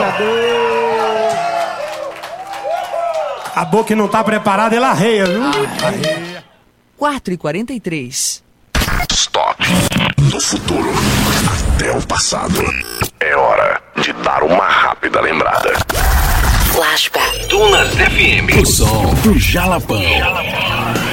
A boca que não tá preparada, ela arreia, viu? 4h43. Stop. Do futuro até o passado. É hora de dar uma rápida lembrada. Flashback. Dunas FM. O som do Jalapão.